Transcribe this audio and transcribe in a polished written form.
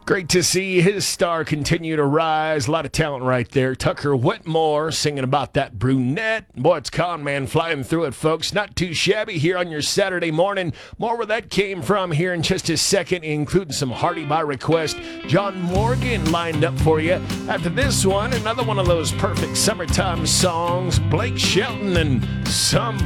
Great to see his star continue to rise. A lot of talent right there. Tucker Whitmore singing about that brunette. Boy, it's Con Man flying through it, folks. Not too shabby here on your Saturday morning. More where that came from here in just a second, including some Hardy by request. John Morgan lined up for you. After this one, another one of those perfect summertime songs. Blake Shelton and Some